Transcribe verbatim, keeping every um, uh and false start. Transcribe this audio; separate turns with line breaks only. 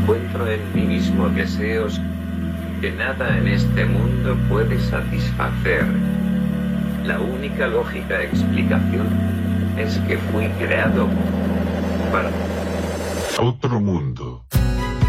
encuentro en mí mismo deseos que nada en este mundo puede satisfacer. La única lógica explicación es que fui creado para
otro mundo.